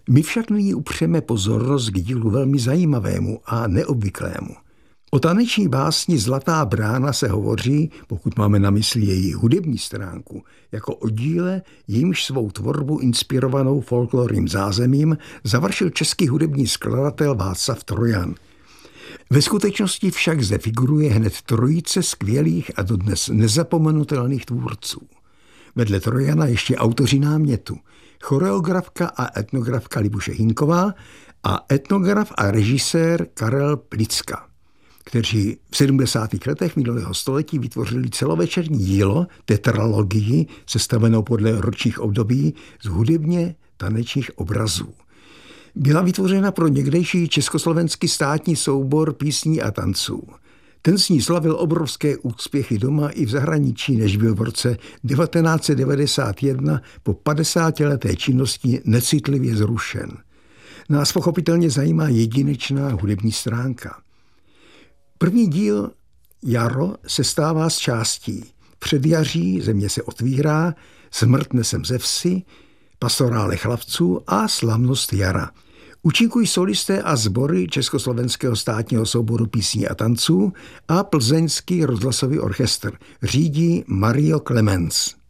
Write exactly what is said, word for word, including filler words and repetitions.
My však nyní upřeme pozornost k dílu velmi zajímavému a neobvyklému. O taneční básni Zlatá brána se hovoří, pokud máme na mysli její hudební stránku, jako o díle, jímž svou tvorbu inspirovanou folklorním zázemím završil český hudební skladatel Václav Trojan. Ve skutečnosti však zde figuruje hned trojice skvělých a dodnes nezapomenutelných tvůrců. Vedle Trojana ještě autoři námětu, choreografka a etnografka Libuše Hinková a etnograf a režisér Karel Plicka, kteří v sedmdesátých letech minulého století vytvořili celovečerní dílo, tetralogii, sestavenou podle ročních období z hudebně tanečních obrazů. Byla vytvořena pro někdejší československý státní soubor písní a tanců. Ten s ní slavil obrovské úspěchy doma i v zahraničí, než byl v roce devatenáct set devadesát jedna po padesátileté činnosti necitlivě zrušen. Nás pochopitelně zajímá jedinečná hudební stránka. První díl Jaro se stává z částí. Předjaří, země se otvírá, smrt nesem ze vsi, pastorále chlavců a slavnost jara. Účinkují solisté a sbory Československého státního souboru písní a tanců a Plzeňský rozhlasový orchestr. Řídí Mario Clemens.